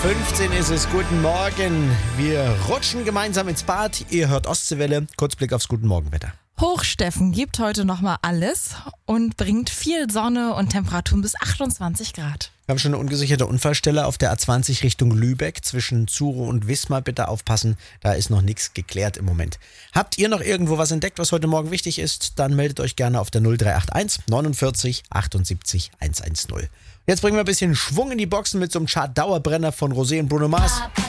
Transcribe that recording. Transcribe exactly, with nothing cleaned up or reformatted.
fünfzehn ist es. Guten Morgen. Wir rutschen gemeinsam ins Bad. Ihr hört Ostseewelle. Kurzblick aufs Guten Morgenwetter. Hochsteffen gibt heute nochmal alles und bringt viel Sonne und Temperaturen bis achtundzwanzig Grad. Wir haben schon eine ungesicherte Unfallstelle auf der A zwanzig Richtung Lübeck zwischen Zuro und Wismar. Bitte aufpassen, da ist noch nichts geklärt im Moment. Habt ihr noch irgendwo was entdeckt, was heute Morgen wichtig ist? Dann meldet euch gerne auf der null drei acht eins neunundvierzig achtundsiebzig hundertzehn. Jetzt bringen wir ein bisschen Schwung in die Boxen mit so einem Chart-Dauerbrenner von Rosé und Bruno Mars.